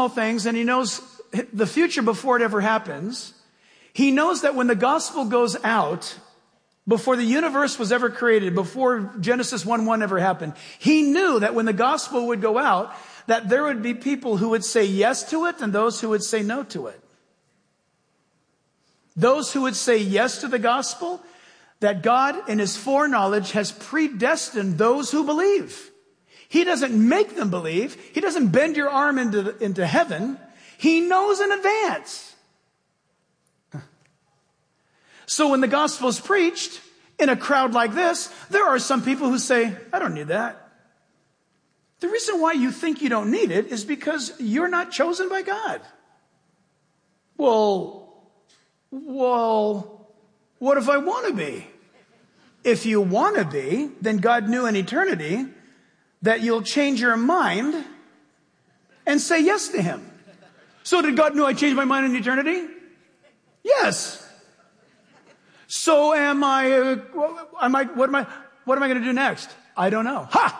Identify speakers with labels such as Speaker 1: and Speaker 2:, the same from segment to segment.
Speaker 1: all things, and he knows the future before it ever happens. He knows that when the gospel goes out, before the universe was ever created, before Genesis 1:1 ever happened, he knew that when the gospel would go out, that there would be people who would say yes to it and those who would say no to it. Those who would say yes to the gospel, that God in his foreknowledge has predestined those who believe. He doesn't make them believe. He doesn't bend your arm into heaven. He knows in advance. So when the gospel is preached in a crowd like this, there are some people who say, I don't need that. The reason why you think you don't need it is because you're not chosen by God. Well, what if I want to be? If you want to be, then God knew in eternity that you'll change your mind and say yes to him. So did God know I changed my mind in eternity? Yes. So what am I going to do next? I don't know. Ha!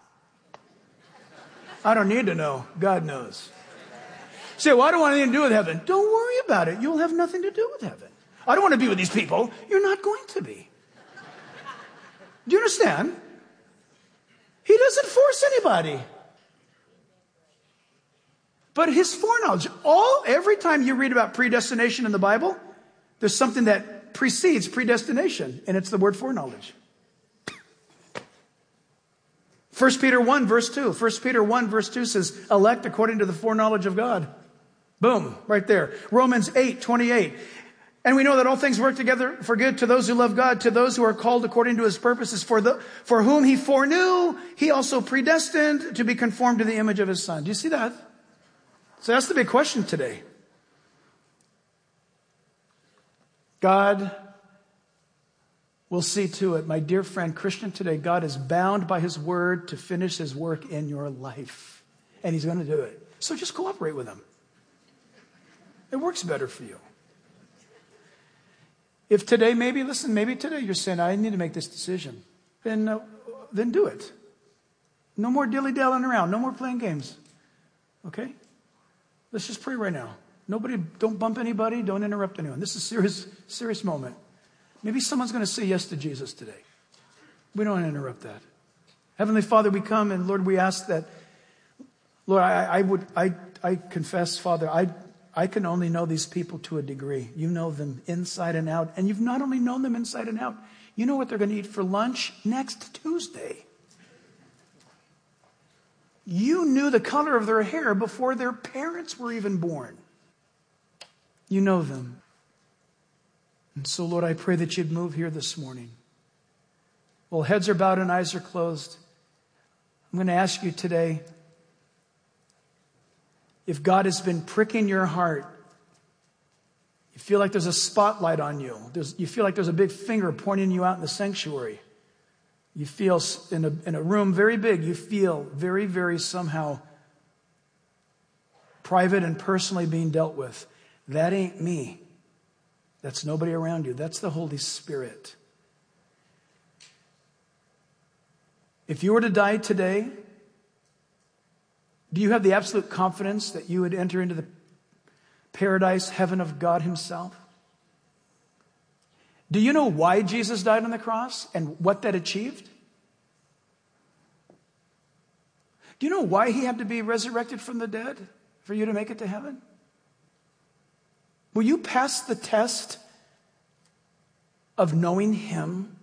Speaker 1: I don't need to know. God knows. Say, well, I don't want anything to do with heaven. Don't worry about it. You'll have nothing to do with heaven. I don't want to be with these people. You're not going to be. Do you understand? He doesn't force anybody. But his foreknowledge, every time you read about predestination in the Bible, there's something that precedes predestination, and it's the word foreknowledge. 1 Peter 1 verse 2. 1 Peter 1 verse 2 says, elect according to the foreknowledge of God. Boom, right there. Romans 8:28. And we know that all things work together for good to those who love God, to those who are called according to his purposes. For whom he foreknew, he also predestined to be conformed to the image of his Son. Do you see that? So that's the big question today. God will see to it, my dear friend, Christian, today, God is bound by his word to finish his work in your life. And he's going to do it. So just cooperate with him. It works better for you. If today, maybe today you're saying, I need to make this decision, then do it. No more dilly-dallying around. No more playing games. Okay? Let's just pray right now. Don't bump anybody. Don't interrupt anyone. This is a serious moment. Maybe someone's going to say yes to Jesus today. We don't want to interrupt that. Heavenly Father, we come and Lord, we ask that, Lord, I confess, Father, I can only know these people to a degree. You know them inside and out. And you've not only known them inside and out, you know what they're going to eat for lunch next Tuesday. You knew the color of their hair before their parents were even born. You know them. And so, Lord, I pray that you'd move here this morning. While heads are bowed and eyes are closed, I'm going to ask you today, if God has been pricking your heart, you feel like there's a spotlight on you. You feel like there's a big finger pointing you out in the sanctuary. You feel in a room very big, you feel very, very somehow private and personally being dealt with. That ain't me. That's nobody around you. That's the Holy Spirit. If you were to die today, do you have the absolute confidence that you would enter into the paradise, heaven of God himself? Do you know why Jesus died on the cross and what that achieved? Do you know why he had to be resurrected from the dead for you to make it to heaven? Will you pass the test of knowing him?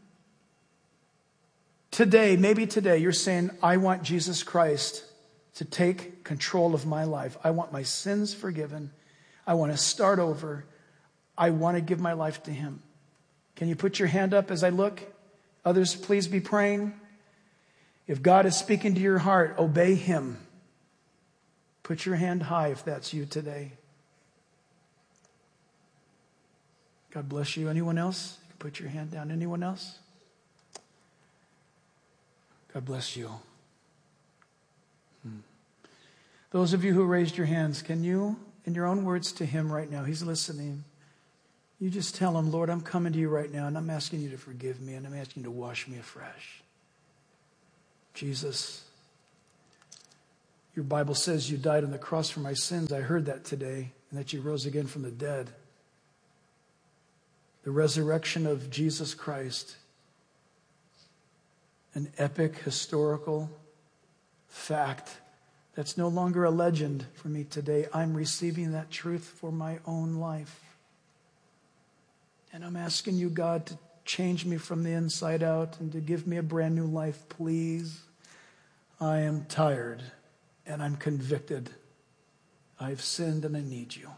Speaker 1: Today, maybe today, you're saying, I want Jesus Christ to take control of my life. I want my sins forgiven. I want to start over. I want to give my life to him. Can you put your hand up as I look? Others, please be praying. If God is speaking to your heart, obey him. Put your hand high if that's you today. God bless you. Anyone else? You can put your hand down. Anyone else? God bless you. Those of you who raised your hands, can you, in your own words to him right now, he's listening. You just tell him, Lord, I'm coming to you right now, and I'm asking you to forgive me, and I'm asking you to wash me afresh. Jesus, Your Bible says you died on the cross for my sins. I heard that today, and that you rose again from the dead. The resurrection of Jesus Christ, an epic historical fact that's no longer a legend for me today. I'm receiving that truth for my own life. And I'm asking you, God, to change me from the inside out and to give me a brand new life, please. I am tired and I'm convicted. I've sinned and I need you.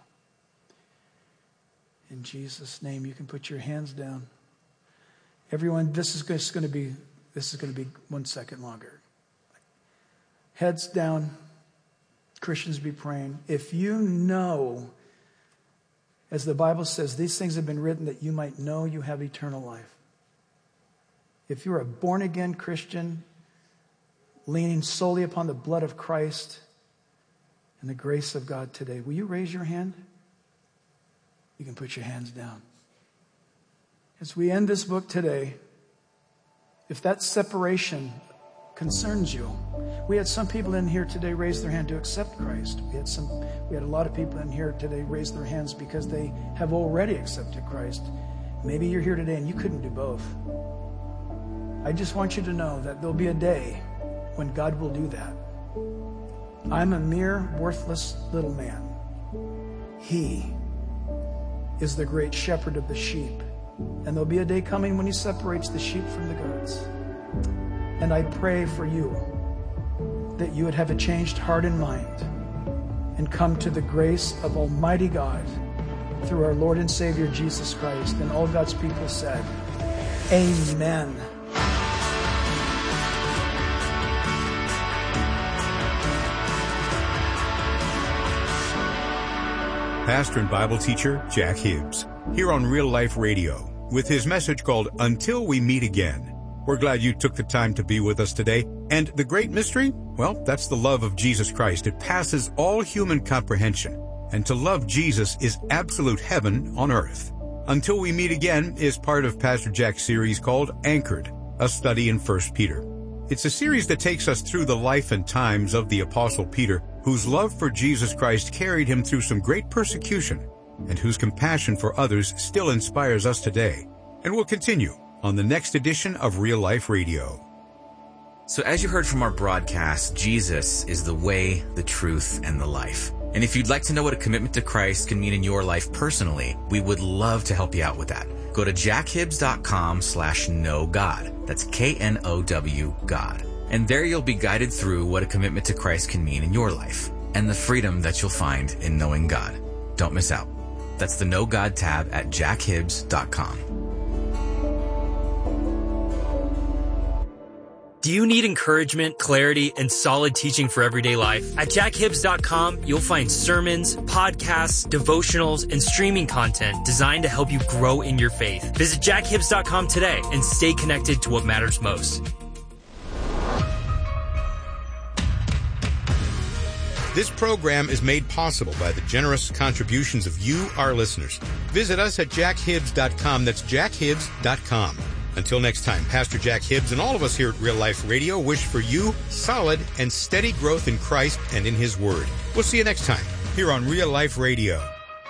Speaker 1: In Jesus' name, you can put your hands down. Everyone, this is going to be 1 second longer. Heads down. Christians be praying. If you know, as the Bible says, these things have been written that you might know you have eternal life. If you're a born-again Christian, leaning solely upon the blood of Christ and the grace of God today, will you raise your hand? You can put your hands down. As we end this book today, if that separation concerns you, we had some people in here today raise their hand to accept Christ. We had a lot of people in here today raise their hands because they have already accepted Christ. Maybe you're here today and you couldn't do both. I just want you to know that there'll be a day when God will do that. I'm a mere worthless little man. He is the great shepherd of the sheep. And there'll be a day coming when he separates the sheep from the goats. And I pray for you that you would have a changed heart and mind and come to the grace of Almighty God through our Lord and Savior Jesus Christ. And all God's people said, Amen.
Speaker 2: Pastor and Bible teacher Jack Hibbs, here on Real Life Radio, with his message called Until We Meet Again. We're glad you took the time to be with us today. And the great mystery? Well, that's the love of Jesus Christ. It passes all human comprehension. And to love Jesus is absolute heaven on earth. Until We Meet Again is part of Pastor Jack's series called Anchored, a study in 1 Peter. It's a series that takes us through the life and times of the Apostle Peter, whose love for Jesus Christ carried him through some great persecution, and whose compassion for others still inspires us today. And we'll continue on the next edition of Real Life Radio.
Speaker 3: So as you heard from our broadcast, Jesus is the way, the truth, and the life. And if you'd like to know what a commitment to Christ can mean in your life personally, we would love to help you out with that. Go to jackhibbs.com/knowgod. That's KNOW God. And there you'll be guided through what a commitment to Christ can mean in your life and the freedom that you'll find in knowing God. Don't miss out. That's the Know God tab at jackhibbs.com.
Speaker 4: Do you need encouragement, clarity, and solid teaching for everyday life? At jackhibbs.com, you'll find sermons, podcasts, devotionals, and streaming content designed to help you grow in your faith. Visit jackhibbs.com today and stay connected to what matters most.
Speaker 2: This program is made possible by the generous contributions of you, our listeners. Visit us at jackhibbs.com. That's jackhibbs.com. Until next time, Pastor Jack Hibbs and all of us here at Real Life Radio wish for you solid and steady growth in Christ and in His Word. We'll see you next time here on Real Life Radio.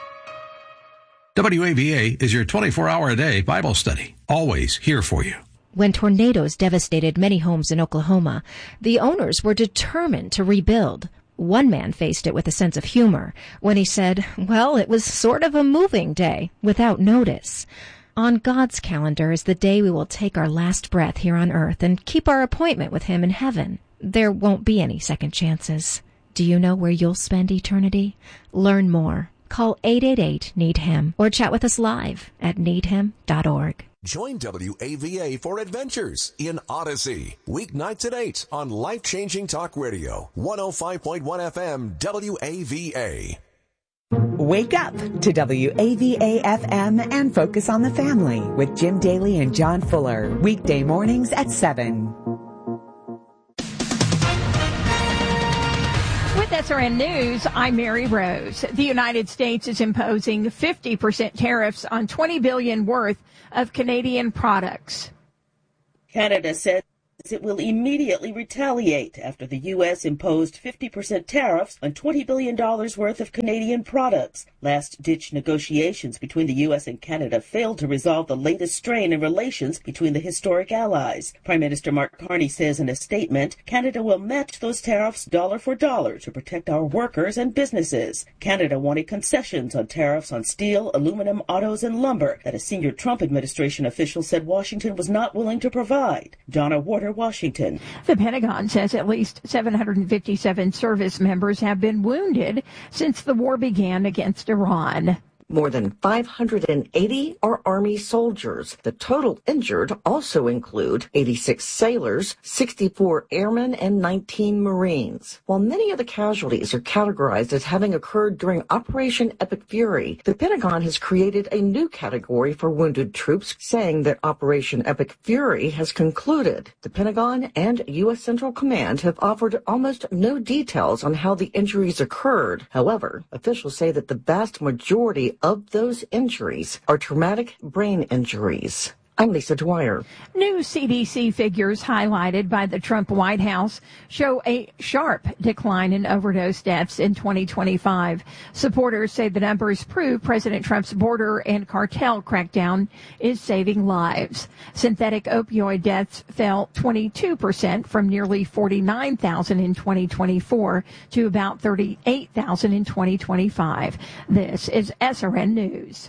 Speaker 5: WAVA is your 24-hour-a-day Bible study, always here for you.
Speaker 6: When tornadoes devastated many homes in Oklahoma, the owners were determined to rebuild. One man faced it with a sense of humor when he said, well, it was sort of a moving day without notice. On God's calendar is the day we will take our last breath here on earth and keep our appointment with Him in heaven. There won't be any second chances. Do you know where you'll spend eternity? Learn more. Call 888-NEED-HIM or chat with us live at needhim.org.
Speaker 7: Join WAVA for Adventures in Odyssey. Weeknights at 8 on Life-Changing Talk Radio, 105.1 FM WAVA.
Speaker 8: Wake up to WAVA-FM and focus on the family with Jim Daly and John Fuller. Weekday mornings at 7.
Speaker 9: With SRN News, I'm Mary Rose. The United States is imposing 50% tariffs on $20 billion worth of Canadian products.
Speaker 10: Canada says it will immediately retaliate after the U.S. imposed 50% tariffs on $20 billion worth of Canadian products. Last-ditch negotiations between the U.S. and Canada failed to resolve the latest strain in relations between the historic allies. Prime Minister Mark Carney says in a statement, Canada will match those tariffs dollar for dollar to protect our workers and businesses. Canada wanted concessions on tariffs on steel, aluminum, autos, and lumber that a senior Trump administration official said Washington was not willing to provide. Donna Warder, Washington.
Speaker 9: The Pentagon says at least 757 service members have been wounded since the war began against Iran.
Speaker 11: More than 580 are Army soldiers. The total injured also include 86 sailors, 64 airmen, and 19 Marines. While many of the casualties are categorized as having occurred during Operation Epic Fury, the Pentagon has created a new category for wounded troops, saying that Operation Epic Fury has concluded. The Pentagon and U.S. Central Command have offered almost no details on how the injuries occurred. However, officials say that the vast majority of those injuries are traumatic brain injuries. I'm Lisa Dwyer.
Speaker 9: New CDC figures highlighted by the Trump White House show a sharp decline in overdose deaths in 2025. Supporters say the numbers prove President Trump's border and cartel crackdown is saving lives. Synthetic opioid deaths fell 22% from nearly 49,000 in 2024 to about 38,000 in 2025. This is SRN News.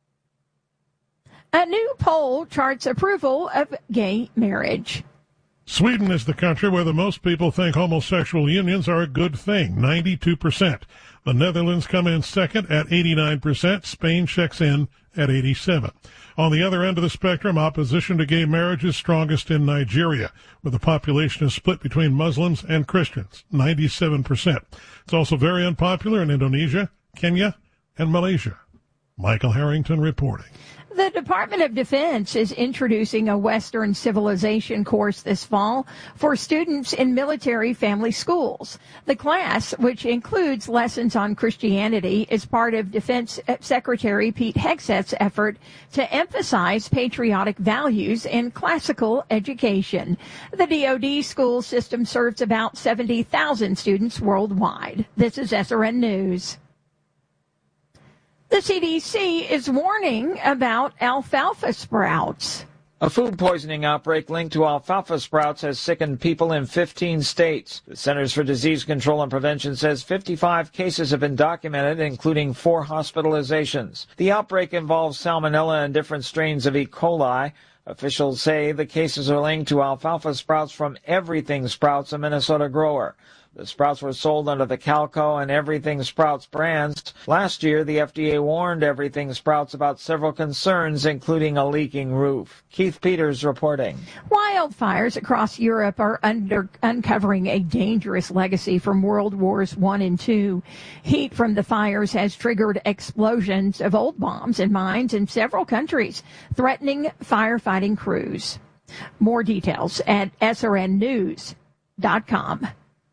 Speaker 9: A new poll charts approval of gay marriage.
Speaker 12: Sweden is the country where the most people think homosexual unions are a good thing, 92%. The Netherlands come in second at 89%. Spain checks in at 87%. On the other end of the spectrum, opposition to gay marriage is strongest in Nigeria, where the population is split between Muslims and Christians, 97%. It's also very unpopular in Indonesia, Kenya, and Malaysia. Michael Harrington reporting.
Speaker 9: The Department of Defense is introducing a Western civilization course this fall for students in military family schools. The class, which includes lessons on Christianity, is part of Defense Secretary Pete Hegseth's effort to emphasize patriotic values in classical education. The DoD school system serves about 70,000 students worldwide. This is SRN News. The CDC is warning about alfalfa sprouts.
Speaker 13: A food poisoning outbreak linked to alfalfa sprouts has sickened people in 15 states. The Centers for Disease Control and Prevention says 55 cases have been documented, including 4 hospitalizations. The outbreak involves salmonella and different strains of E. coli. Officials say the cases are linked to alfalfa sprouts from Everything Sprouts, a Minnesota grower. The sprouts were sold under the Calco and Everything Sprouts brands. Last year, the FDA warned Everything Sprouts about several concerns, including a leaking roof. Keith Peters reporting.
Speaker 9: Wildfires across Europe are uncovering a dangerous legacy from World Wars I and II. Heat from the fires has triggered explosions of old bombs and mines in several countries, threatening firefighting crews. More details at srnnews.com.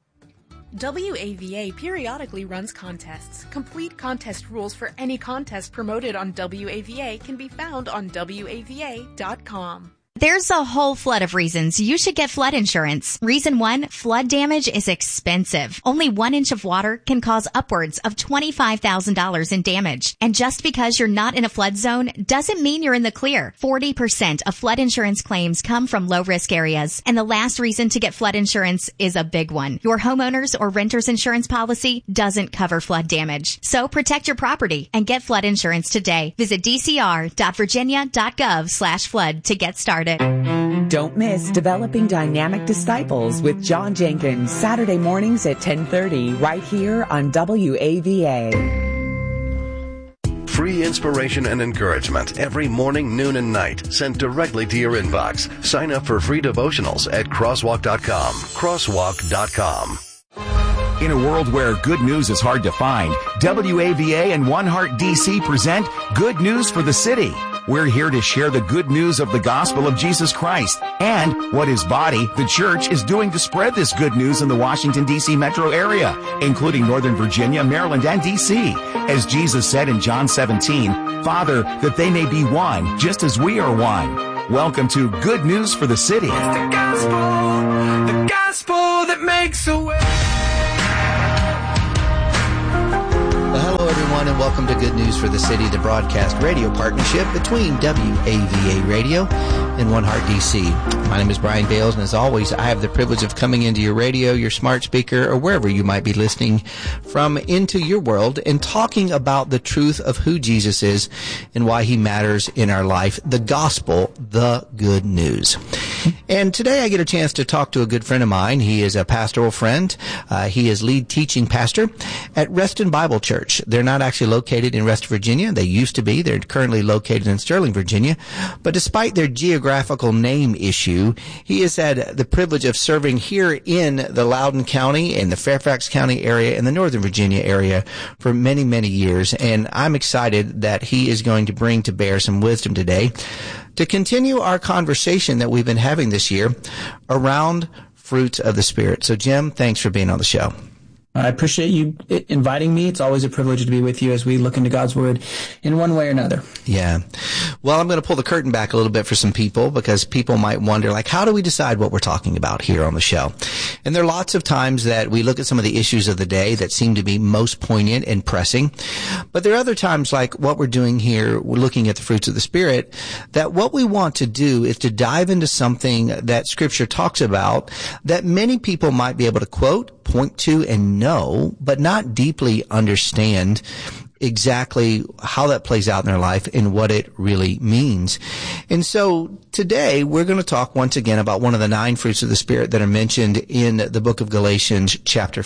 Speaker 14: WAVA periodically runs contests. Complete contest rules for any contest promoted on WAVA can be found on WAVA.com.
Speaker 15: There's a whole flood of reasons you should get flood insurance. Reason 1, flood damage is expensive. Only 1 inch of water can cause upwards of $25,000 in damage. And just because you're not in a flood zone doesn't mean you're in the clear. 40% of flood insurance claims come from low-risk areas. And the last reason to get flood insurance is a big one. Your homeowner's or renter's insurance policy doesn't cover flood damage. So protect your property and get flood insurance today. Visit dcr.virginia.gov/flood to get started.
Speaker 8: Don't miss Developing Dynamic Disciples with John Jenkins, Saturday mornings at 10:30, right here on WAVA.
Speaker 16: Free inspiration and encouragement every morning, noon, and night, sent directly to your inbox. Sign up for free devotionals at crosswalk.com. Crosswalk.com.
Speaker 17: In a world where good news is hard to find, WAVA and One Heart DC present Good News for the City. We're here to share the good news of the gospel of Jesus Christ and what His body, the church, is doing to spread this good news in the Washington, D.C. metro area, including Northern Virginia, Maryland, and D.C. As Jesus said in John 17, Father, that they may be one, just as we are one. Welcome to Good News for the City.
Speaker 18: It's the gospel. gospel that makes a way.
Speaker 19: Well, hello, everyone, and welcome to Good News for the City, the broadcast radio partnership between WAVA Radio and One Heart DC. My name is Brian Bales, and as always, I have the privilege of coming into your radio, your smart speaker, or wherever you might be listening from into your world and talking about the truth of who Jesus is and why he matters in our life, the gospel, the good news. And today I get a chance to talk to a good friend of mine. He is a pastoral friend. He is lead teaching pastor at Reston Bible Church. They're not actually located in West Virginia. They used to be. They're currently located in Sterling, Virginia. But despite their geographical name issue, he has had the privilege of serving here in the Loudoun County and the Fairfax County area and the Northern Virginia area for many, many years. And I'm excited that he is going to bring to bear some wisdom today to continue our conversation that we've been having this year around fruits of the Spirit. So, Jim, thanks for being on the show.
Speaker 20: I appreciate you inviting me. It's always a privilege to be with you as we look into God's Word in one way or another.
Speaker 19: Yeah. Well, I'm going to pull the curtain back a little bit for some people because people might wonder, like, how do we decide what we're talking about here on the show? And there are lots of times that we look at some of the issues of the day that seem to be most poignant and pressing. But there are other times, like what we're doing here, we're looking at the fruits of the Spirit, that what we want to do is to dive into something that Scripture talks about that many people might be able to quote, point to, and know, but not deeply understand exactly how that plays out in their life and what it really means. And so today we're going to talk once again about one of the 9 fruits of the Spirit that are mentioned in the book of Galatians chapter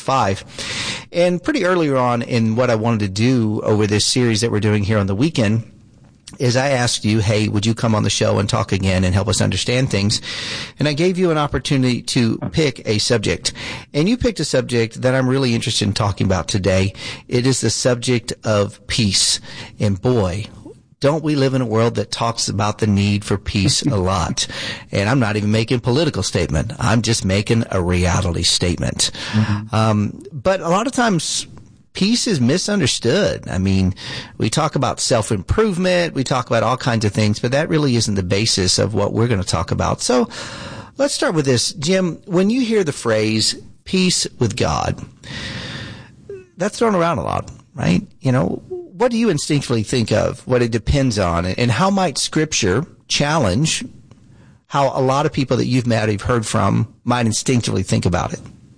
Speaker 19: 5. And pretty earlier on in what I wanted to do over this series that we're doing here on the weekend is I asked you, hey, would you come on the show and talk again and help us understand things? And I gave you an opportunity to pick a subject. And you picked a subject that I'm really interested in talking about today. It is the subject of peace. And boy, don't we live in a world that talks about the need for peace a lot. And I'm not even making a political statement. I'm just making a reality statement. But a lot of times, peace is misunderstood. I mean, we talk about self-improvement, we talk about all kinds of things, but that really isn't the basis of what we're going to talk about. So let's start with this. Jim, when you hear the phrase peace with God, that's thrown around a lot, right? You know, what do you instinctively think of, what it depends on, and how might Scripture challenge how a lot of people that you've met or you've heard from might instinctively think about it?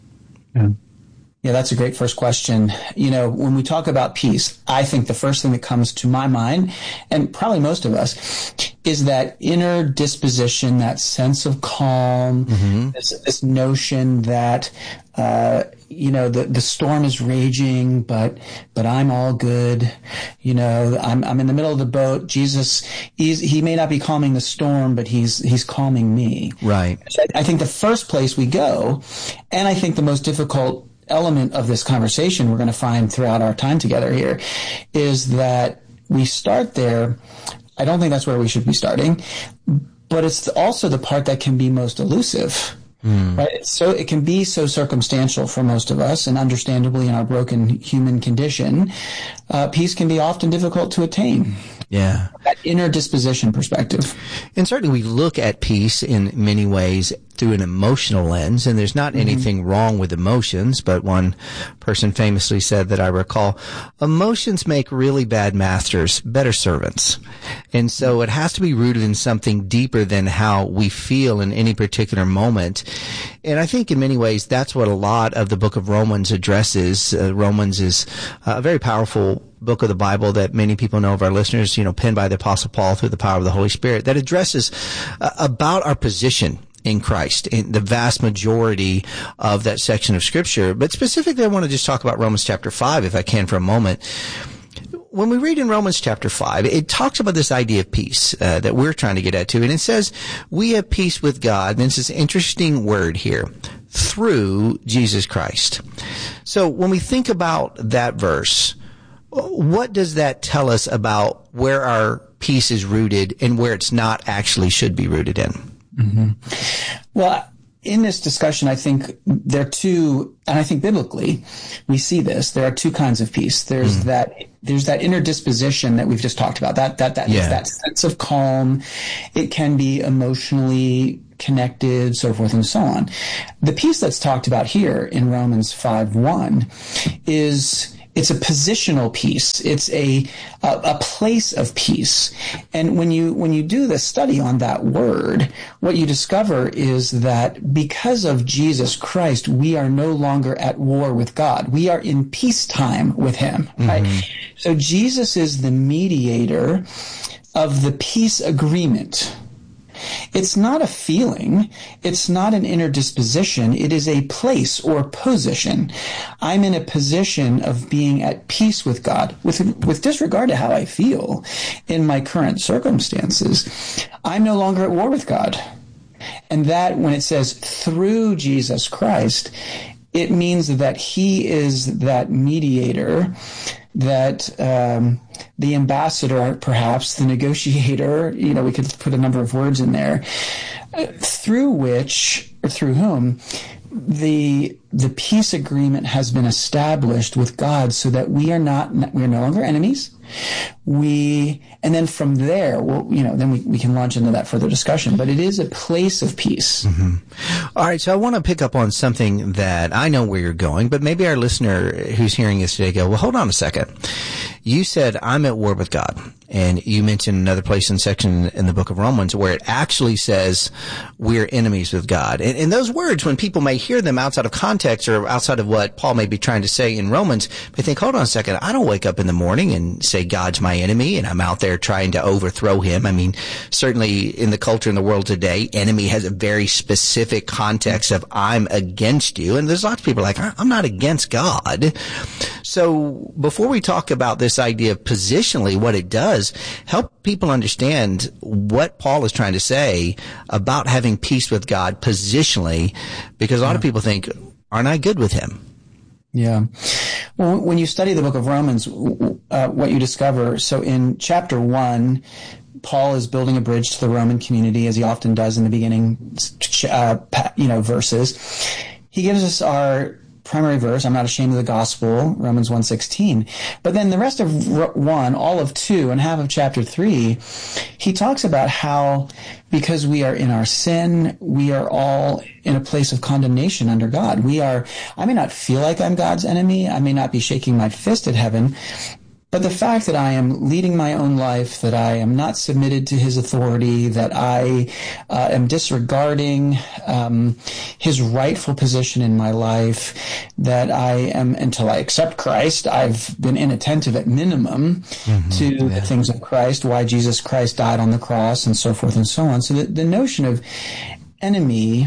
Speaker 20: Yeah, that's a great first question. You know, when we talk about peace, I think the first thing that comes to my mind, and probably most of us, is that inner disposition, that sense of calm, this notion that, you know, the storm is raging, but I'm all good. You know, I'm in the middle of the boat. Jesus, he may not be calming the storm, but he's calming me.
Speaker 19: Right.
Speaker 20: I think the first place we go, and I think the most difficult element of this conversation we're going to find throughout our time together here, is that we start there. I don't think that's where we should be starting, but it's also the part that can be most elusive. Right? So it can be so circumstantial for most of us, and understandably in our broken human condition, peace can be often difficult to attain.
Speaker 19: Yeah.
Speaker 20: That inner disposition perspective.
Speaker 19: And certainly we look at peace in many ways through an emotional lens, and there's not anything wrong with emotions, but one person famously said that I recall, emotions make really bad masters better servants. And so it has to be rooted in something deeper than how we feel in any particular moment. And I think in many ways that's what a lot of the book of Romans addresses. Romans is a very powerful book of the Bible that many people know of our listeners, you know, penned by the Apostle Paul through the power of the Holy Spirit, that addresses about our position in Christ, in the vast majority of that section of Scripture. But specifically, I want to just talk about Romans chapter 5, if I can, for a moment. When we read in Romans chapter 5, it talks about this idea of peace that we're trying to get at too. And it says, we have peace with God. And it's this interesting word here, through Jesus Christ. So when we think about that verse, what does that tell us about where our peace is rooted and where it's not actually should be rooted in?
Speaker 20: Well, in this discussion, I think there are two, and I think biblically we see this. There are two kinds of peace. There's that inner disposition that we've just talked about. That sense of calm. It can be emotionally connected, so forth and so on. The peace that's talked about here in Romans 5:1 it's a positional peace. It's a place of peace. And when you do the study on that word, what you discover is that because of Jesus Christ, we are no longer at war with God. We are in peacetime with him, right? So Jesus is the mediator of the peace agreement. It's not a feeling. It's not an inner disposition. It is a place or position. I'm in a position of being at peace with God, with disregard to how I feel in my current circumstances. I'm no longer at war with God. And that, when it says through Jesus Christ, it means that he is that mediator, that the ambassador, perhaps, the negotiator, we could put a number of words in there, through which, or through whom, the peace agreement has been established with God, so that we are no longer enemies. And then from there, then we can launch into that further discussion. But it is a place of peace.
Speaker 19: All right, so I want to pick up on something that I know where you're going, but maybe our listener who's hearing this today go, well, hold on a second. You said, I'm at war with God. And you mentioned another place in section in the book of Romans where it actually says we're enemies with God. And those words, when people may hear them outside of context or outside of what Paul may be trying to say in Romans, they think, hold on a second, I don't wake up in the morning and say God's my enemy and I'm out there trying to overthrow him. I mean, certainly in the culture in the world today, enemy has a very specific context of I'm against you. And there's lots of people like, I'm not against God. So before we talk about this idea of positionally, what it does, help people understand what Paul is trying to say about having peace with God positionally, because a lot of people think, aren't I good with him?
Speaker 20: Yeah. Well, when you study the book of Romans, what you discover, so in chapter 1, Paul is building a bridge to the Roman community, as he often does in the beginning, verses. He gives us our primary verse, I'm not ashamed of the gospel, Romans 1:16. But then the rest of 1, all of 2, and half of chapter 3, he talks about how because we are in our sin, we are all in a place of condemnation under God. I may not feel like I'm God's enemy, I may not be shaking my fist at heaven, but the fact that I am leading my own life, that I am not submitted to his authority, that I am disregarding his rightful position in my life, that I am, until I accept Christ, I've been inattentive at minimum to the things of Christ, why Jesus Christ died on the cross, and so forth and so on. So the notion of enemy,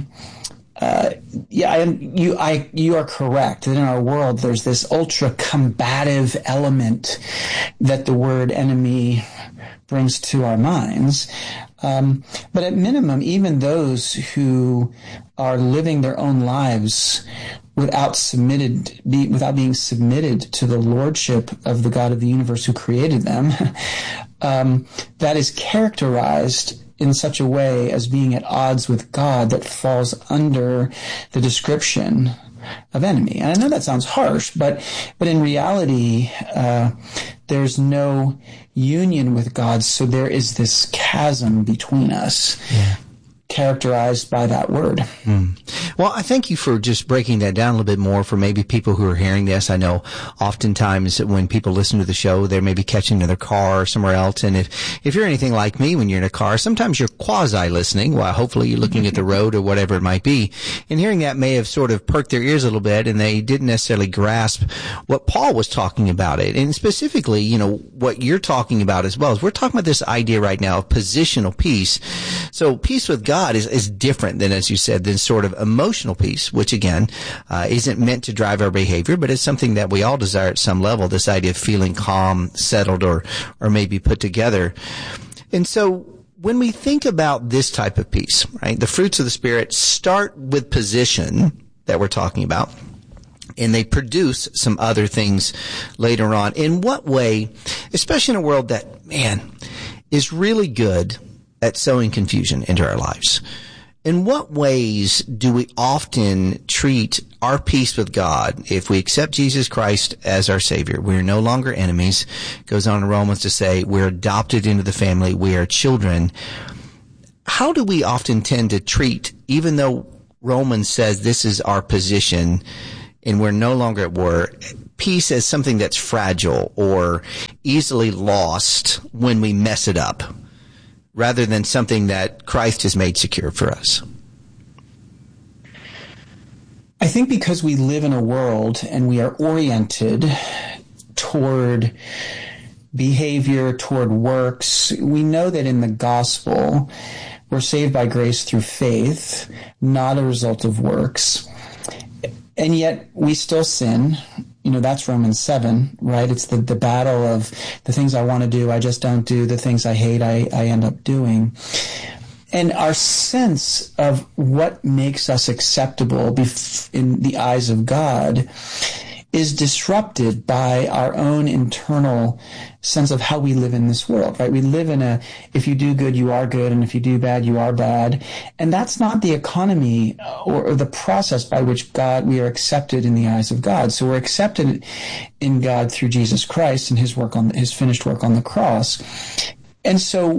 Speaker 20: you are correct that in our world there's this ultra combative element that the word enemy brings to our minds. But at minimum, even those who are living their own lives without being submitted to the lordship of the God of the universe who created them, that is characterized in such a way as being at odds with God that falls under the description of enemy. And I know that sounds harsh, but in reality, there's no union with God, so there is this chasm between us. Characterized by that word.
Speaker 19: Well, I thank you for just breaking that down a little bit more for maybe people who are hearing this. I know oftentimes when people listen to the show, they may be catching in their car or somewhere else. And if you're anything like me, when you're in a car, sometimes you're quasi-listening while hopefully you're looking at the road or whatever it might be. And hearing that may have sort of perked their ears a little bit, and they didn't necessarily grasp what Paul was talking about it. And specifically, what you're talking about as well is we're talking about this idea right now of positional peace. So peace with God is different than, as you said, than sort of emotional peace, which again, isn't meant to drive our behavior, but it's something that we all desire at some level, this idea of feeling calm, settled, or maybe put together. And so when we think about this type of peace, right, the fruits of the Spirit start with position that we're talking about, and they produce some other things later on. In what way, especially in a world that, is really good at sowing confusion into our lives, in what ways do we often treat our peace with God if we accept Jesus Christ as our Savior? We are no longer enemies. It goes on in Romans to say we're adopted into the family. We are children. how do we often tend to treat, even though Romans says this is our position and we're no longer at war, peace as something that's fragile or easily lost when we mess it up, rather than something that Christ has made secure for us?
Speaker 20: I think because we live in a world and we are oriented toward behavior, toward works, we know that in the gospel, we're saved by grace through faith, not a result of works. And yet we still sin. That's Romans 7, right? It's the battle of the things I want to do, I just don't do. The things I hate, I end up doing. And our sense of what makes us acceptable in the eyes of God is disrupted by our own internal sense of how we live in this world, right? We live in if you do good, you are good, and if you do bad, you are bad. And that's not the economy or the process by which we are accepted in the eyes of God. So we're accepted in God through Jesus Christ and his finished work on the cross. And so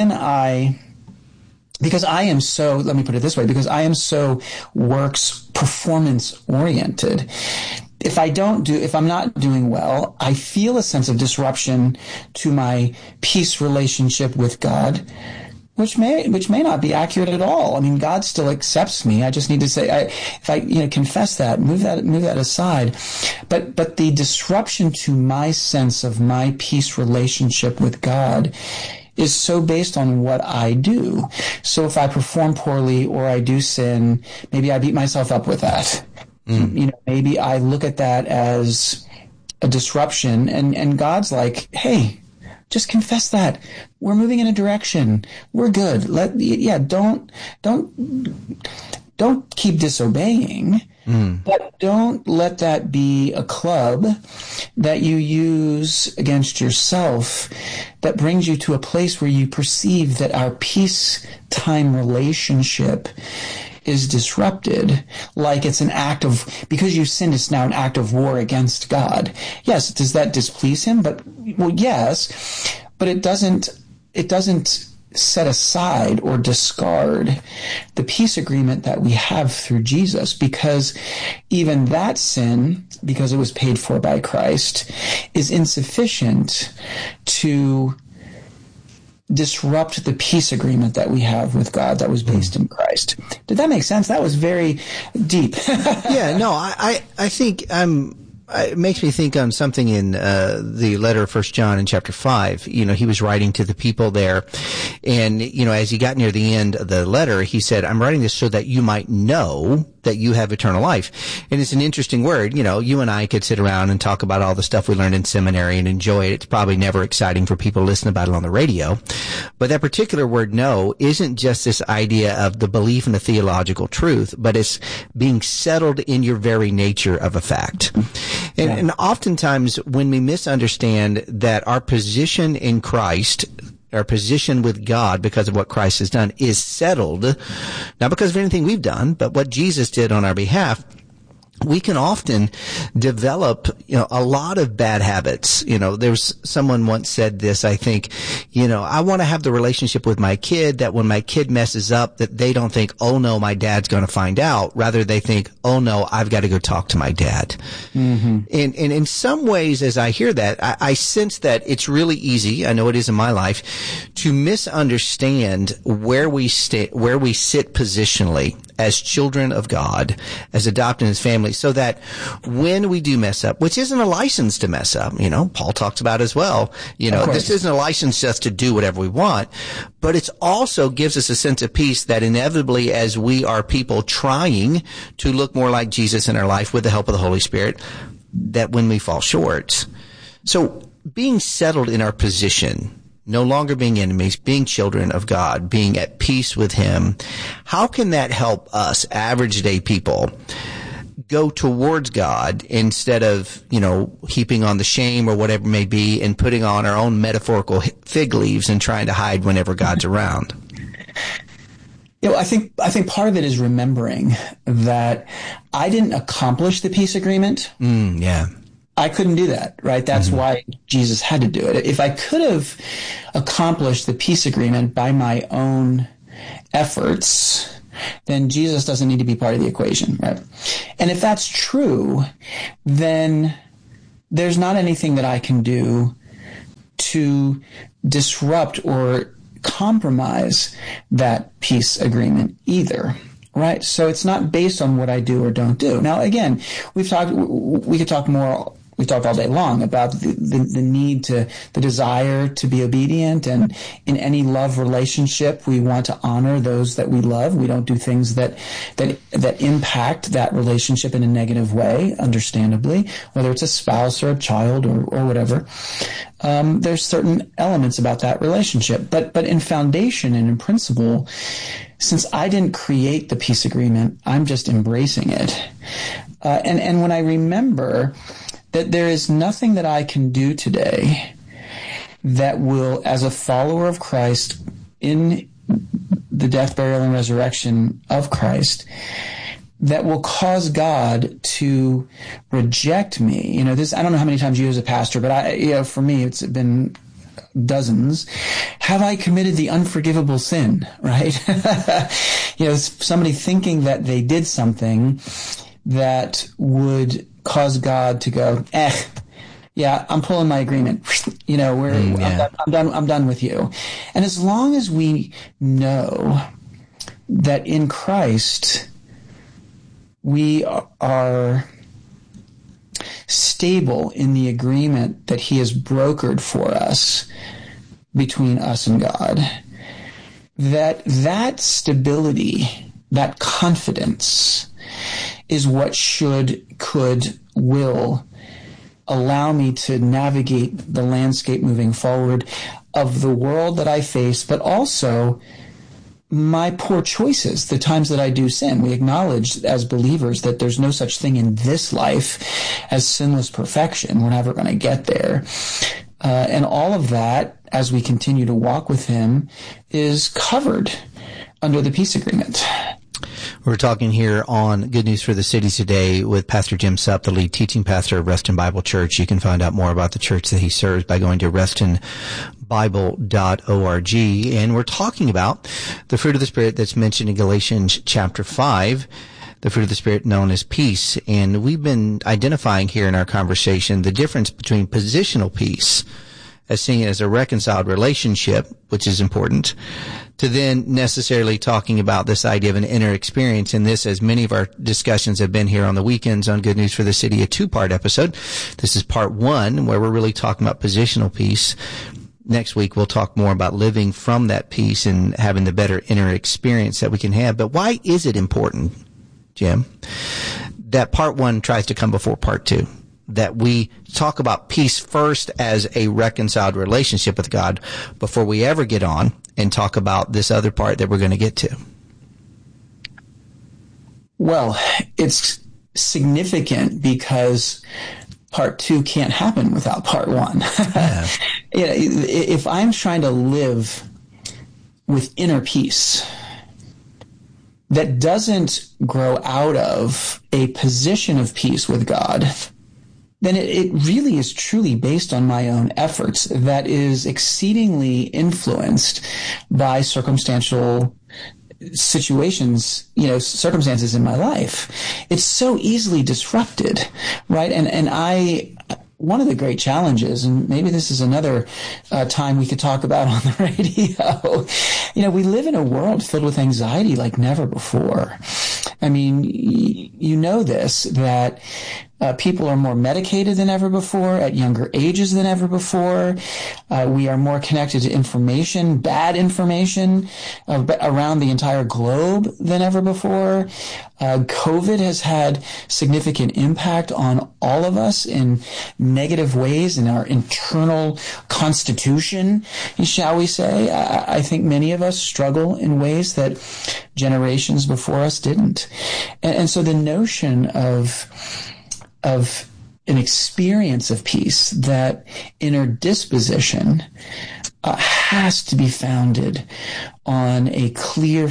Speaker 20: because I am so, let me put it this way, because I am so works performance oriented, if I'm not doing well, I feel a sense of disruption to my peace relationship with God, which may not be accurate at all. I mean, God still accepts me. I just need to say, if I confess that, move that aside. But the disruption to my sense of my peace relationship with God is so based on what I do. So if I perform poorly or I do sin, maybe I beat myself up with that. Maybe I look at that as a disruption, and God's like, hey, just confess that. We're moving in a direction. We're good. Don't keep disobeying, but don't let that be a club that you use against yourself that brings you to a place where you perceive that our peacetime relationship is disrupted, like it's an act of, because you sinned, it's now an act of war against God. Yes, does that displease him? Yes, but it doesn't set aside or discard the peace agreement that we have through Jesus, because even that sin, because it was paid for by Christ, is insufficient to disrupt the peace agreement that we have with God that was based in Christ. Did that make sense? That was very deep.
Speaker 19: Yeah, no, I think it makes me think on something in the letter of 1 John in chapter 5. He was writing to the people there, and as he got near the end of the letter, he said, I'm writing this so that you might know that you have eternal life. And it's an interesting word. You and I could sit around and talk about all the stuff we learned in seminary and enjoy it. It's probably never exciting for people to listen about it on the radio. But that particular word know isn't just this idea of the belief in the theological truth, but it's being settled in your very nature of a fact. And oftentimes when we misunderstand that our position in Christ, our position with God because of what Christ has done, is settled, not because of anything we've done, but what Jesus did on our behalf, we can often develop, a lot of bad habits. There's someone once said this, I think, I want to have the relationship with my kid that when my kid messes up, that they don't think, oh no, my dad's going to find out. Rather, they think, oh no, I've got to go talk to my dad. Mm-hmm. And in some ways, as I hear that, I sense that it's really easy, I know it is in my life, to misunderstand where we sit positionally as children of God, as adopted in his family, so that when we do mess up, which isn't a license to mess up, Paul talks about as well, this isn't a license just to do whatever we want, but it also gives us a sense of peace that inevitably, as we are people trying to look more like Jesus in our life with the help of the Holy Spirit, that when we fall short. So being settled in our position, no longer being enemies, being children of God, being at peace with him, how can that help us, average day people, go towards God instead of, heaping on the shame or whatever it may be and putting on our own metaphorical fig leaves and trying to hide whenever God's around?
Speaker 20: I think part of it is remembering that I didn't accomplish the peace agreement.
Speaker 19: Yeah.
Speaker 20: I couldn't do that, right? That's why Jesus had to do it. If I could have accomplished the peace agreement by my own efforts, then Jesus doesn't need to be part of the equation, right? And if that's true, then there's not anything that I can do to disrupt or compromise that peace agreement either, right? So it's not based on what I do or don't do. Now, again, we could talk more. We talked all day long about the need the desire to be obedient, and in any love relationship, we want to honor those that we love. We don't do things that impact that relationship in a negative way, understandably, whether it's a spouse or a child or whatever. There's certain elements about that relationship, but in foundation and in principle, since I didn't create the peace agreement, I'm just embracing it. And when I remember that there is nothing that I can do today that will, as a follower of Christ in the death, burial, and resurrection of Christ, that will cause God to reject me. This, I don't know how many times you as a pastor, but for me, it's been dozens. Have I committed the unforgivable sin, right? Somebody thinking that they did something that would cause God to go, yeah, I'm pulling my agreement. I'm done with you. And as long as we know that in Christ we are stable in the agreement that he has brokered for us between us and God, that stability, that confidence is what will allow me to navigate the landscape moving forward of the world that I face, but also my poor choices, the times that I do sin. We acknowledge as believers that there's no such thing in this life as sinless perfection. We're never going to get there. And all of that, as we continue to walk with him, is covered under the peace agreement.
Speaker 19: We're talking here on Good News for the City today with Pastor Jim Supp, the lead teaching pastor of Reston Bible Church. You can find out more about the church that he serves by going to restonbible.org. And we're talking about the fruit of the Spirit that's mentioned in Galatians chapter 5, the fruit of the Spirit known as peace. And we've been identifying here in our conversation the difference between positional peace, as seeing it as a reconciled relationship, which is important, to then necessarily talking about this idea of an inner experience. And this, as many of our discussions have been here on the weekends on Good News for the City, a two-part episode. This is part one, where we're really talking about positional peace. Next week, we'll talk more about living from that peace and having the better inner experience that we can have. But why is it important, Jim, that part one tries to come before part two? That we talk about peace first as a reconciled relationship with God before we ever get on and talk about this other part that we're going to get to?
Speaker 20: Well, it's significant because part two can't happen without part one. Yeah. If I'm trying to live with inner peace that doesn't grow out of a position of peace with God, then it really is truly based on my own efforts that is exceedingly influenced by circumstantial situations, circumstances in my life. It's so easily disrupted, right? And one of the great challenges, and maybe this is another time we could talk about on the radio, we live in a world filled with anxiety like never before. I mean, you know this, that people are more medicated than ever before, at younger ages than ever before. We are more connected to information, bad information, around the entire globe than ever before. COVID has had significant impact on all of us in negative ways in our internal constitution, shall we say. I think many of us struggle in ways that generations before us didn't. And so the notion of an experience of peace, that inner disposition, has to be founded on a clear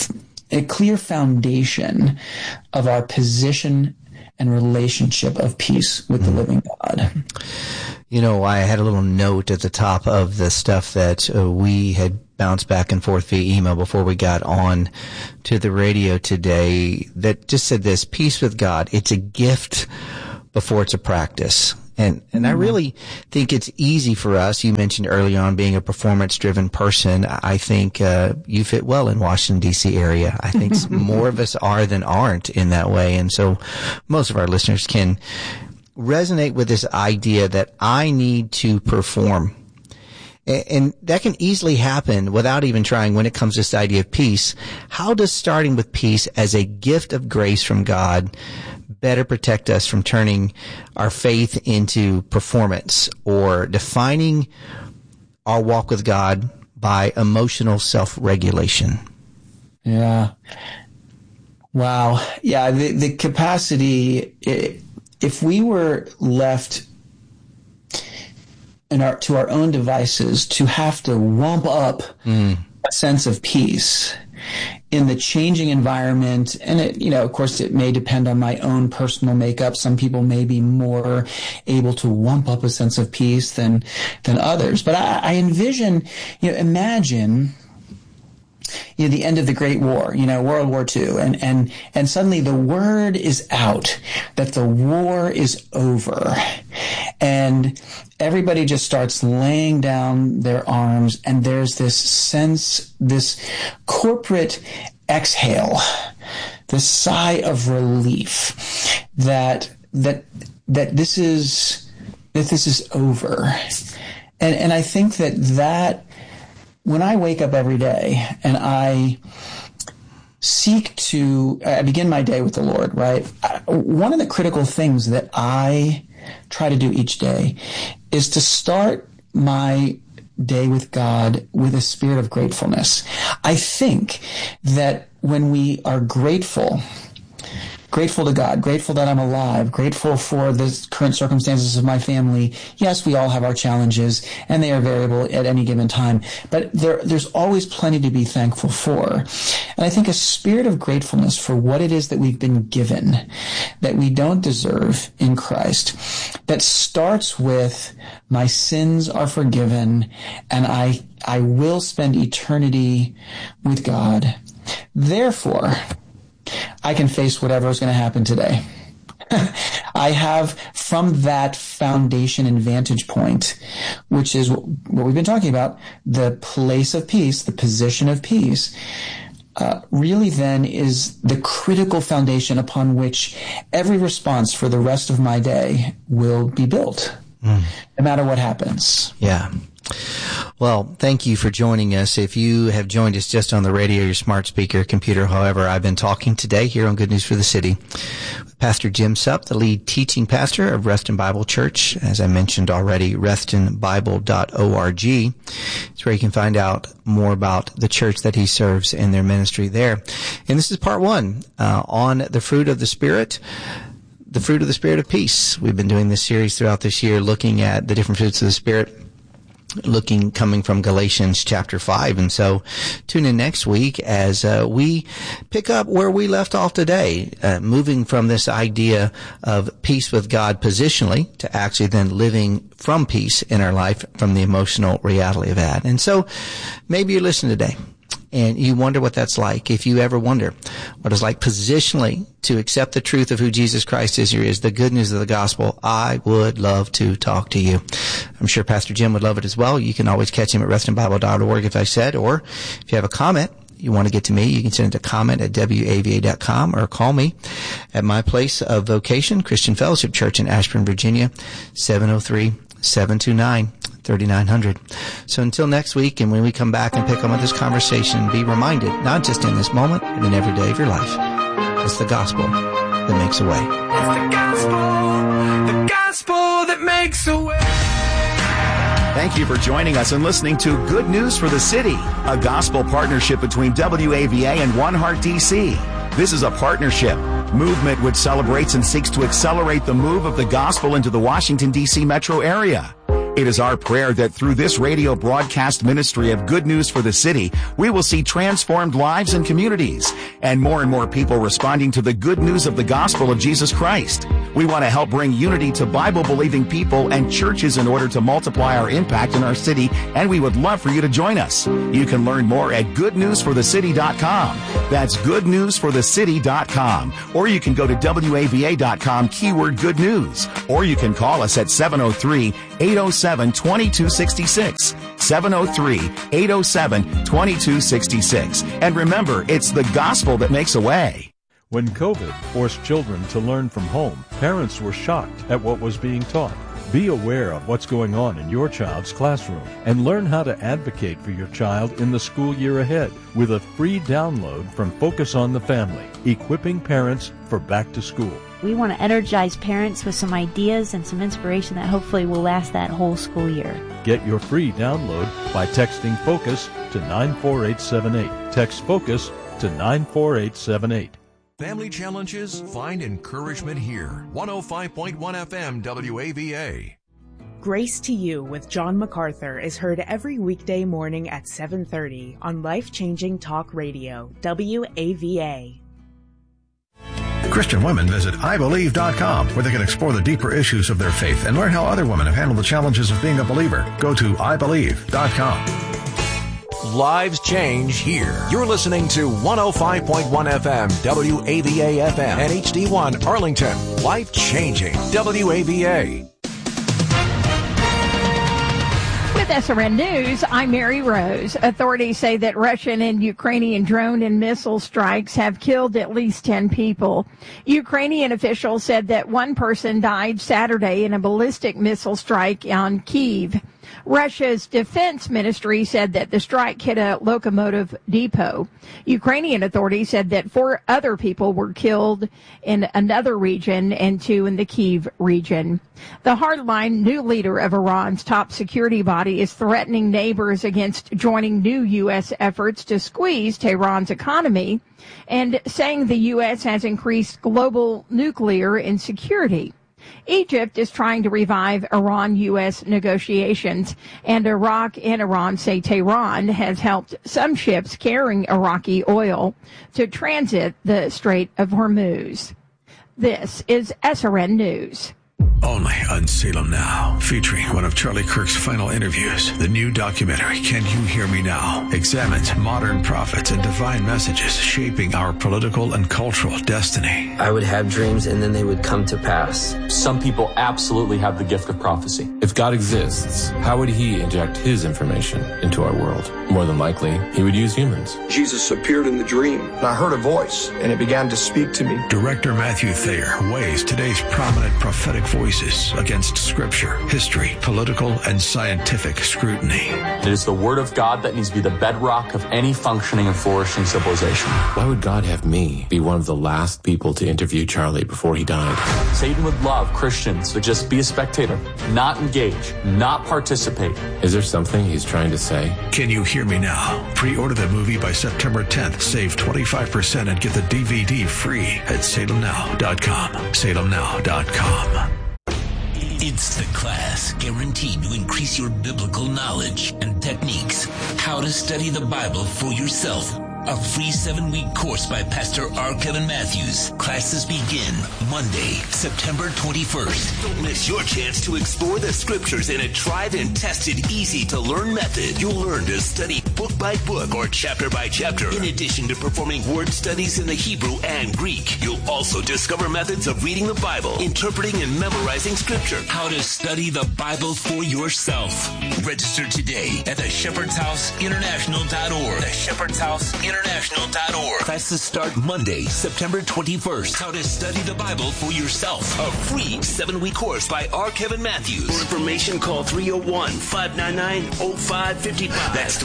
Speaker 20: foundation of our position and relationship of peace with the living God.
Speaker 19: You know, I had a little note at the top of the stuff that we had bounced back and forth via email before we got on to the radio today that just said this: peace with God, it's a gift before it's a practice. And I really think it's easy for us. You mentioned early on being a performance-driven person. I think you fit well in Washington, D.C. area. I think more of us are than aren't in that way. And so most of our listeners can resonate with this idea that I need to perform. And that can easily happen without even trying when it comes to this idea of peace. How does starting with peace as a gift of grace from God better protect us from turning our faith into performance or defining our walk with God by emotional self-regulation?
Speaker 20: Yeah. Wow. Yeah. The capacity, if we were left to our own devices to have to wump up a sense of peace in the changing environment, and of course, it may depend on my own personal makeup. Some people may be more able to wump up a sense of peace than others. But I envision, imagine the end of the Great War, World War II, and suddenly the word is out that the war is over, and everybody just starts laying down their arms, and there's this sense, this corporate exhale, this sigh of relief that this is over, and I think that when I wake up every day and I begin my day with the Lord, right? One of the critical things that I try to do each day is to start my day with God with a spirit of gratefulness. I think that when we are grateful to God, grateful that I'm alive, grateful for the current circumstances of my family. Yes, we all have our challenges, and they are variable at any given time, but there's always plenty to be thankful for. And I think a spirit of gratefulness for what it is that we've been given, that we don't deserve in Christ, that starts with my sins are forgiven, and I will spend eternity with God. Therefore, I can face whatever is going to happen today. I have, from that foundation and vantage point, which is what we've been talking about, the place of peace, the position of peace, really then is the critical foundation upon which every response for the rest of my day will be built, no matter what happens.
Speaker 19: Yeah. Well, thank you for joining us. If you have joined us just on the radio, your smart speaker, computer, however, I've been talking today here on Good News for the City with Pastor Jim Supp, the lead teaching pastor of Reston Bible Church. As I mentioned already, restonbible.org. It's where you can find out more about the church that he serves and their ministry there. And this is part one on the fruit of the Spirit. The fruit of the Spirit of peace. We've been doing this series throughout this year, looking at the different fruits of the Spirit, coming from Galatians chapter 5. And so tune in next week as we pick up where we left off today, moving from this idea of peace with God positionally to actually then living from peace in our life from the emotional reality of that. And so maybe you're listening today and you wonder what that's like. If you ever wonder what it's like positionally to accept the truth of who Jesus Christ is the good news of the gospel, I would love to talk to you. I'm sure Pastor Jim would love it as well. You can always catch him at restonbible.org, if I said, or if you have a comment you want to get to me, you can send it to comment@wava.com or call me at my place of vocation, Christian Fellowship Church in Ashburn, Virginia, 703-729-3900. So until next week, and when we come back and pick up on this conversation, be reminded, not just in this moment, but in every day of your life, it's the gospel that makes a way.
Speaker 18: It's the gospel that makes a way.
Speaker 17: Thank you for joining us and listening to Good News for the City, a gospel partnership between WAVA and One Heart DC. This is a partnership movement which celebrates and seeks to accelerate the move of the gospel into the Washington, D.C. metro area. It is our prayer that through this radio broadcast ministry of Good News for the City, we will see transformed lives and communities, and more people responding to the good news of the gospel of Jesus Christ. We want to help bring unity to Bible-believing people and churches in order to multiply our impact in our city, and we would love for you to join us. You can learn more at goodnewsforthecity.com. That's goodnewsforthecity.com. Or you can go to WAVA.com, keyword good news. Or you can call us at 703-807-2266. 703-807-2266. And remember, it's the gospel that makes a way.
Speaker 21: When COVID forced children to learn from home, parents were shocked at what was being taught. Be aware of what's going on in your child's classroom and learn how to advocate for your child in the school year ahead with a free download from Focus on the Family, equipping parents for back to school.
Speaker 22: We want to energize parents with some ideas and some inspiration that hopefully will last that whole school year.
Speaker 21: Get your free download by texting FOCUS to 94878. Text FOCUS to 94878.
Speaker 7: Family challenges, find encouragement here. 105.1 FM WAVA.
Speaker 23: Grace to You with John MacArthur is heard every weekday morning at 7:30 on Life-Changing Talk Radio, WAVA.
Speaker 5: Christian women visit IBelieve.com, where they can explore the deeper issues of their faith and learn how other women have handled the challenges of being a believer. Go to IBelieve.com.
Speaker 7: Lives change here. You're listening to 105.1 FM, WAVA FM, and HD1 Arlington. Life changing, WAVA.
Speaker 9: With SRN News, I'm Mary Rose. Authorities say that Russian and Ukrainian drone and missile strikes have killed at least 10 people. Ukrainian officials said that one person died Saturday in a ballistic missile strike on Kyiv. Russia's defense ministry said that the strike hit a locomotive depot. Ukrainian authorities said that 4 other people were killed in another region and 2 in the Kyiv region. The hardline new leader of Iran's top security body is threatening neighbors against joining new U.S. efforts to squeeze Tehran's economy and saying the U.S. has increased global nuclear insecurity. Egypt is trying to revive Iran-U.S. negotiations, and Iraq and Iran say Tehran has helped some ships carrying Iraqi oil to transit the Strait of Hormuz. This is SRN News.
Speaker 5: Only on Salem Now, featuring one of Charlie Kirk's final interviews. The new documentary, Can You Hear Me Now?, examines modern prophets and divine messages shaping our political and cultural destiny.
Speaker 24: I would have dreams and then they would come to pass.
Speaker 25: Some people absolutely have the gift of prophecy. If God exists, how would he inject his information into our world? More than likely, he would use humans.
Speaker 26: Jesus appeared in the dream, and I heard a voice, and it began to speak to me.
Speaker 5: Director Matthew Thayer weighs today's prominent prophetic voices against scripture, history, political, and scientific scrutiny.
Speaker 25: It is the word of God that needs to be the bedrock of any functioning and flourishing civilization. Why would God have me be one of the last people to interview Charlie before he died? Satan would love Christians to just be a spectator, not engage, not participate. Is there something he's trying to say?
Speaker 5: Can You Hear Me Now? Pre-order the movie by September 10th. Save 25% and get the DVD free at salemnow.com. salemnow.com.
Speaker 27: It's the class guaranteed to increase your biblical knowledge and techniques. How to study the Bible for yourself. A free 7-week course by Pastor R. Kevin Matthews. Classes begin Monday, September 21st. Don't miss your chance to explore the scriptures in a tried and tested, easy-to-learn method. You'll learn to study book by book or chapter by chapter. In addition to performing word studies in the Hebrew and Greek, you'll also discover methods of reading the Bible, interpreting and memorizing scripture. How to study the Bible for yourself. Register today at theshepherdshouseinternational.org. theshepherdshouseinternational.org. Classes start Monday, September 21st. How to study the Bible for yourself. A free 7-week course by R. Kevin Matthews. For information, call 301-599-0555. That's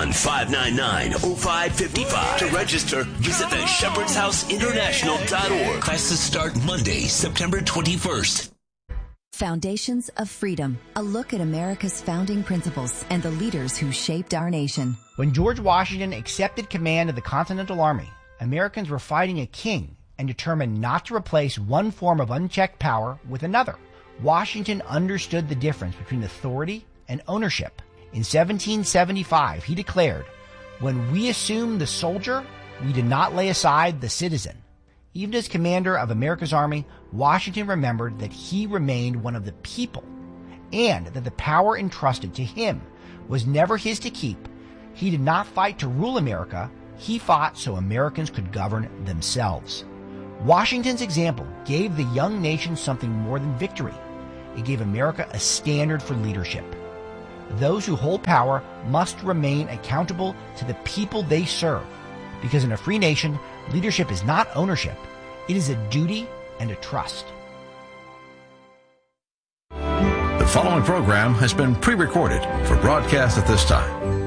Speaker 27: 301-599-0555. To register, visit theshepherdshouseinternational.org. Classes start Monday, September 21st.
Speaker 28: Foundations of Freedom, a look at America's founding principles and the leaders who shaped our nation.
Speaker 29: When George Washington accepted command of the Continental Army, Americans were fighting a king and determined not to replace one form of unchecked power with another. Washington understood the difference between authority and ownership. In 1775, he declared, "When we assumed the soldier, we did not lay aside the citizen." Even as commander of America's Army, Washington remembered that he remained one of the people and that the power entrusted to him was never his to keep. He did not fight to rule America. He fought so Americans could govern themselves. Washington's example gave the young nation something more than victory. It gave America a standard for leadership. Those who hold power must remain accountable to the people they serve, because in a free nation, leadership is not ownership. It is a duty and a trust.
Speaker 5: The following program has been pre-recorded for broadcast at this time.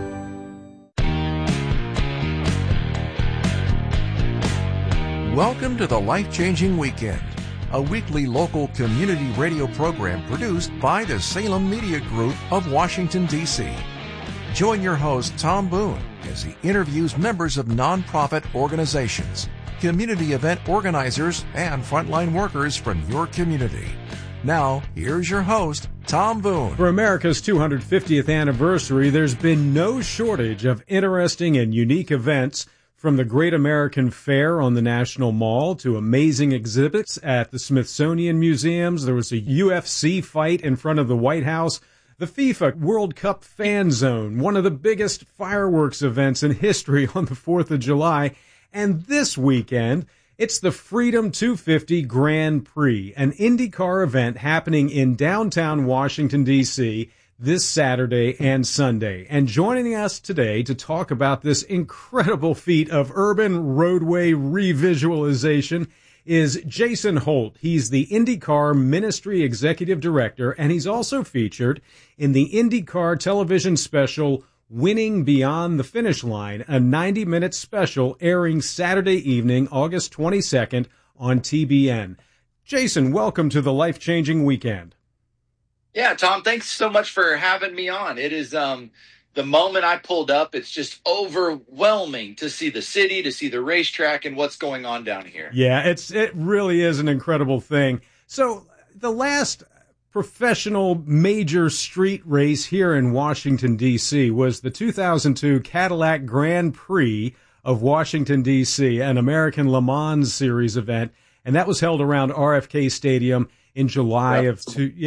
Speaker 7: Welcome to the Life-Changing Weekend, a weekly local community radio program produced by the Salem Media Group of Washington, D.C. Join your host, Tom Boone, as he interviews members of nonprofit organizations, community event organizers, and frontline workers from your community. Now, here's your host, Tom Boone.
Speaker 1: For America's 250th anniversary, there's been no shortage of interesting and unique events, from the Great American Fair on the National Mall to amazing exhibits at the Smithsonian Museums. There was a UFC fight in front of the White House, the FIFA World Cup Fan Zone, one of the biggest fireworks events in history on the 4th of July. And this weekend, it's the Freedom 250 Grand Prix, an IndyCar event happening in downtown Washington, D.C., this Saturday and Sunday. And joining us today to talk about this incredible feat of urban roadway revisualization is Jason Holt. He's the IndyCar Ministry Executive Director, and he's also featured in the IndyCar television special Winning Beyond the Finish Line, a 90-minute special airing Saturday evening, August 22nd on TBN. Jason, welcome to the Life-Changing Weekend.
Speaker 2: Yeah, Tom, thanks so much for having me on. It is the moment I pulled up, it's just overwhelming to see the city, to see the racetrack, and what's going on down here.
Speaker 1: Yeah, it really is an incredible thing. So the last professional major street race here in Washington, D.C. was the 2002 Cadillac Grand Prix of Washington, D.C., an American Le Mans Series event, and that was held around RFK Stadium in July of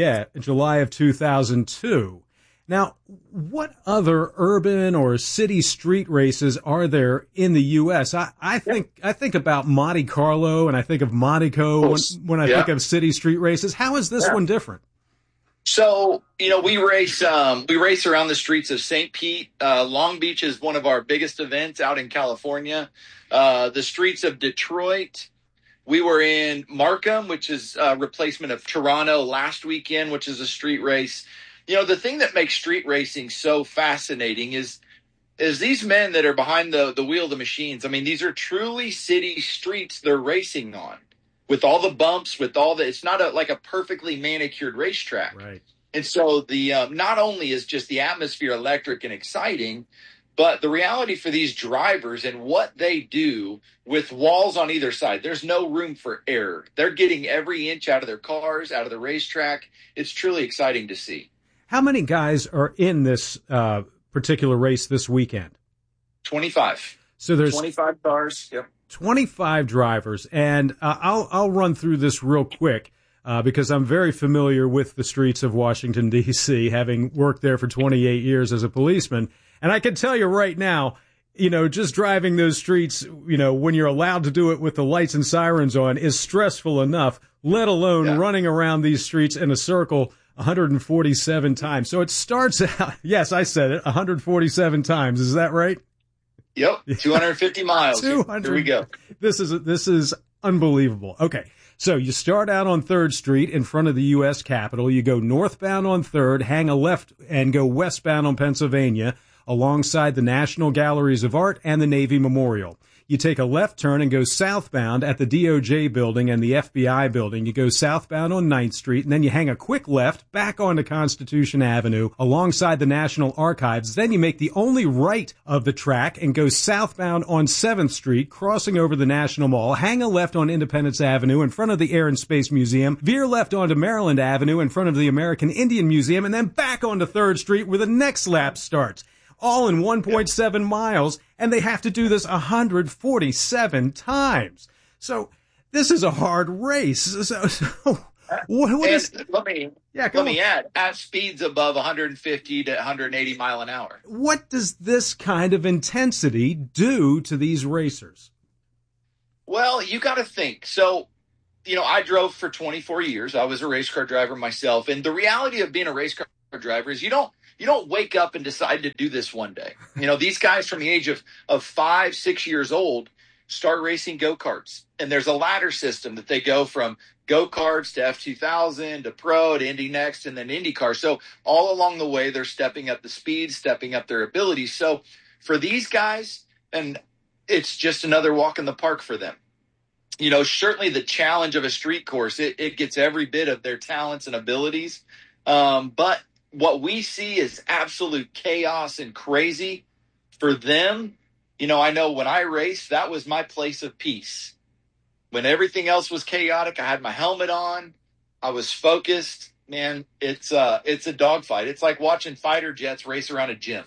Speaker 1: 2002. Now, what other urban or city street races are there in the U.S.? I think about Monte Carlo and I think of Monaco when I think of city street races. How is this one different?
Speaker 2: So, we race around the streets of St. Pete. Long Beach is one of our biggest events out in California. The streets of Detroit. We were in Markham, which is a replacement of Toronto last weekend, which is a street race. The thing that makes street racing so fascinating is these men that are behind the wheel of the machines. I mean, these are truly city streets they're racing on, with all the bumps, it's not like a perfectly manicured racetrack.
Speaker 1: Right.
Speaker 2: And so not only is just the atmosphere electric and exciting, but the reality for these drivers and what they do with walls on either side, there's no room for error. They're getting every inch out of their cars, out of the racetrack. It's truly exciting to see.
Speaker 1: How many guys are in this particular race this weekend?
Speaker 2: 25.
Speaker 1: So there's
Speaker 2: 25 cars. Yep.
Speaker 1: 25 drivers. And I'll run through this real quick because I'm very familiar with the streets of Washington, D.C., having worked there for 28 years as a policeman. And I can tell you right now, just driving those streets, when you're allowed to do it with the lights and sirens on is stressful enough, let alone running around these streets in a circle 147 times. So it starts out, yes, I said it, 147 times. Is that right?
Speaker 2: Yep. 250 miles.
Speaker 1: 200.
Speaker 2: Here we go.
Speaker 1: This is unbelievable. Okay. So you start out on 3rd Street in front of the U.S. Capitol. You go northbound on 3rd, hang a left, and go westbound on Pennsylvania, alongside the National Galleries of Art and the Navy Memorial. You take a left turn and go southbound at the DOJ building and the FBI building. You go southbound on 9th Street, and then you hang a quick left back onto Constitution Avenue alongside the National Archives. Then you make the only right of the track and go southbound on 7th Street, crossing over the National Mall, hang a left on Independence Avenue in front of the Air and Space Museum, veer left onto Maryland Avenue in front of the American Indian Museum, and then back onto 3rd Street where the next lap starts. All in 1.7 miles, and they have to do this 147 times. So This is a hard race. So what is?
Speaker 2: Let me add, at speeds above 150 to 180 mile an hour.
Speaker 1: What does this kind of intensity do to these racers?
Speaker 2: Well, you got to think. So, I drove for 24 years. I was a race car driver myself. And the reality of being a race car driver is you don't wake up and decide to do this one day. These guys from the age of 5, 6 years old start racing go-karts. And there's a ladder system that they go from go-karts to F2000 to Pro to Indy Next and then IndyCar. So all along the way, they're stepping up the speed, stepping up their abilities. So for these guys, and it's just another walk in the park for them. Certainly the challenge of a street course, it gets every bit of their talents and abilities. But what we see is absolute chaos and crazy for them. I know when I raced, that was my place of peace. When everything else was chaotic, I had my helmet on. I was focused. Man, it's a dogfight. It's like watching fighter jets race around a gym.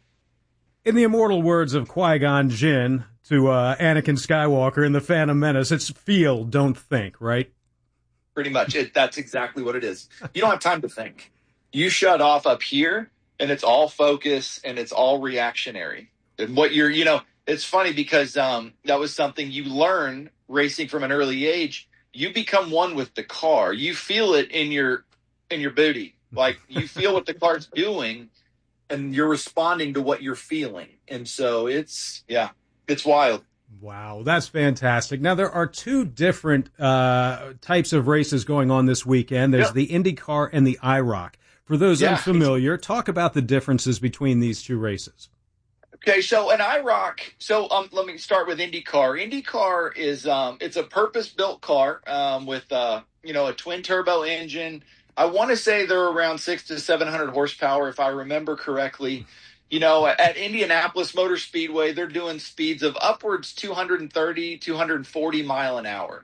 Speaker 1: In the immortal words of Qui-Gon Jinn to Anakin Skywalker in The Phantom Menace, it's feel, don't think, right?
Speaker 2: Pretty much. That's exactly what it is. You don't have time to think. You shut off up here, and it's all focus, and it's all reactionary. And what it's funny because that was something you learn racing from an early age. You become one with the car. You feel it in your booty. Like, you feel what the car's doing, and you're responding to what you're feeling. And so it's wild.
Speaker 1: Wow, that's fantastic. Now, there are two different types of races going on this weekend. There's the IndyCar and the IROC. For those unfamiliar, talk about the differences between these two races.
Speaker 2: Okay, so an IROC, let me start with IndyCar. IndyCar is it's a purpose-built car with a twin-turbo engine. I want to say they're around 600 to 700 horsepower, if I remember correctly. At Indianapolis Motor Speedway, they're doing speeds of upwards 230, 240 mile an hour.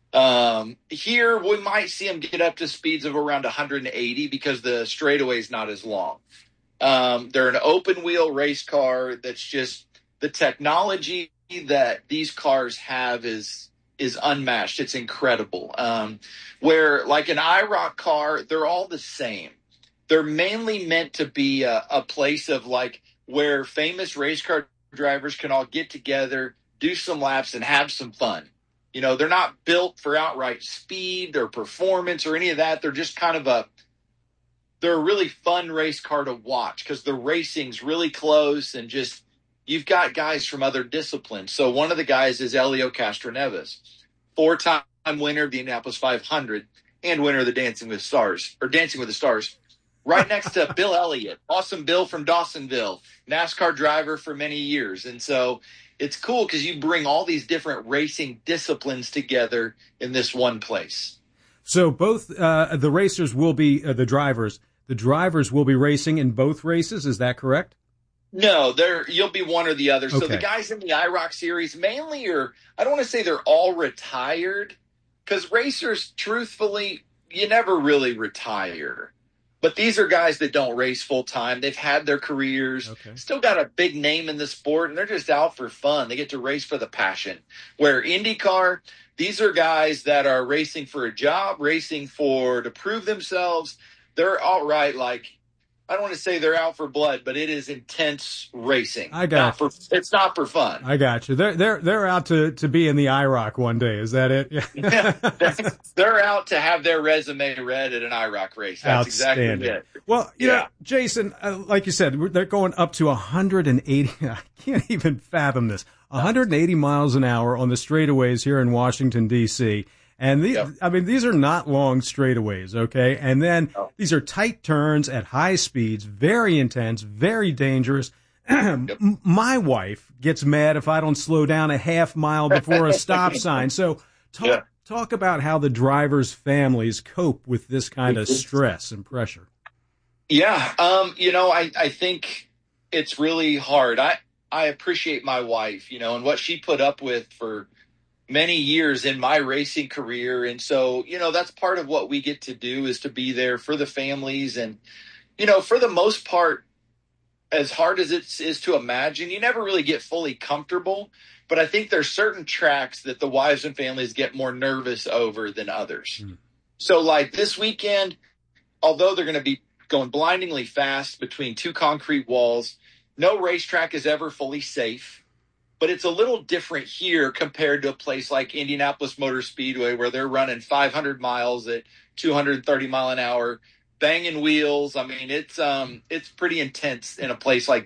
Speaker 2: Here, we might see them get up to speeds of around 180 because the straightaway is not as long. They're an open wheel race car. That's just the technology that these cars have is unmatched. It's incredible. Where like an IROC car, they're all the same. They're mainly meant to be a place of like where famous race car drivers can all get together, do some laps, and have some fun. They're not built for outright speed or performance or any of that. They're just kind of they're a really fun race car to watch because the racing's really close and just you've got guys from other disciplines. So one of the guys is Helio Castroneves, 4-time winner of the Indianapolis 500 and winner of the Dancing with the Stars. Right next to Bill Elliott, awesome Bill from Dawsonville, NASCAR driver for many years. And so it's cool because you bring all these different racing disciplines together in this one place.
Speaker 1: So both the racers will be the drivers. The drivers will be racing in both races. Is that correct?
Speaker 2: No, you'll be one or the other. Okay. So the guys in the IROC series mainly I don't want to say they're all retired because racers, truthfully, you never really retire. But these are guys that don't race full time. They've had their careers, still got a big name in the sport, and they're just out for fun. They get to race for the passion. Where IndyCar, these are guys that are racing for a job, racing to prove themselves. They're all right. Like, I don't want to say they're out for blood, but it is intense racing.
Speaker 1: I got you.
Speaker 2: It's not for fun.
Speaker 1: I got you. They're out to be in the IROC one day. Is that it?
Speaker 2: Yeah. They're out to have their resume read at an IROC race. That's exactly it.
Speaker 1: Well, you know, Jason, like you said, they're going up to 180. I can't even fathom this. 180 miles an hour on the straightaways here in Washington, D.C. And these are not long straightaways, okay? And then these are tight turns at high speeds, very intense, very dangerous. My wife gets mad if I don't slow down a half mile before a stop sign. So talk about how the drivers' families cope with this kind of stress and pressure.
Speaker 2: Yeah, I think it's really hard. I appreciate my wife, and what she put up with for many years in my racing career. And so, that's part of what we get to do is to be there for the families. And, for the most part, as hard as it is to imagine, you never really get fully comfortable. But I think there's certain tracks that the wives and families get more nervous over than others. So like this weekend, although they're going to be going blindingly fast between two concrete walls, no racetrack is ever fully safe. But it's a little different here compared to a place like Indianapolis Motor Speedway, where they're running 500 miles at 230 mile an hour, banging wheels. I mean, it's pretty intense in a place like